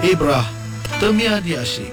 Ibrah Temia di Asyik.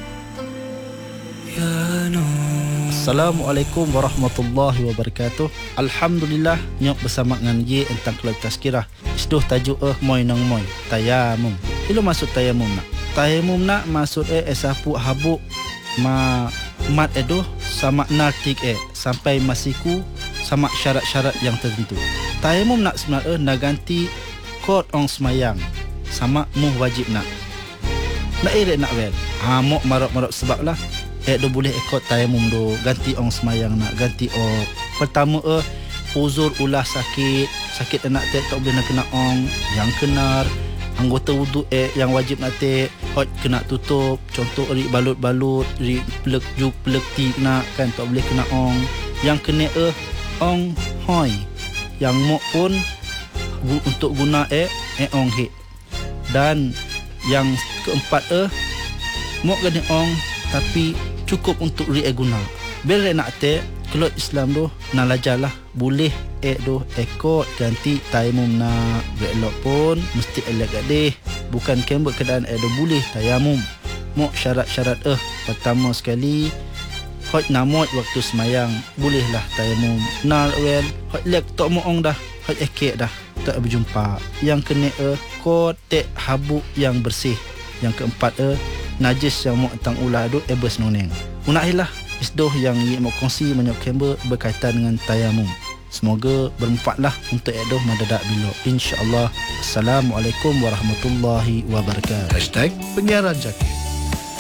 Assalamualaikum warahmatullahi wabarakatuh. Alhamdulillah nyok bersama dengan ye tentang kelab tazkirah. Isduh tajuk moy nang moy tayamum. Ilo maksud tayamum nak. Tayamum nak maksud esapu habuk ma mat edoh sama nartik sampai masiku sama syarat-syarat yang tertentu. Tayamum nak sebenarnya nak ganti kod ong semayang sama muh wajib nak. Nak nak wel. Mok marok-marok sebab lah. Do boleh ikut tayamum do ganti ong semayang nak ganti pertama uzur ulah sakit anak tak boleh nak kena ong yang kenar anggota wudu yang wajib nak hot kena tutup contoh ri balut-balut ri pelek ti nak kan tak boleh kena ong yang kena ong hoi yang mok pun untuk guna ong he dan yang keempat mok kena ong tapi cukup untuk guna. Bila nak kalau Islam tu nak lajarlah boleh do ekot ganti tayamum nak belok pun mesti elak gadeh bukan kembek keadaan do boleh tayamum. Mok syarat-syarat pertama sekali hot namot waktu semayang bolehlah tayamum. Nal wel hot lek tok moong dah hot ekek dah tak berjumpa. Yang kena kot habuk yang bersih. Yang keempat najis yang mau tang ulah tu ebes noneng. Munahilah isdoh yang ia mau kongsi banyak kember berkaitan dengan tayamum. Semoga bermanfaatlah untuk edoh mendadak bila. InsyaAllah. Assalamualaikum warahmatullahi wabarakatuh. #penyiaran Zakir.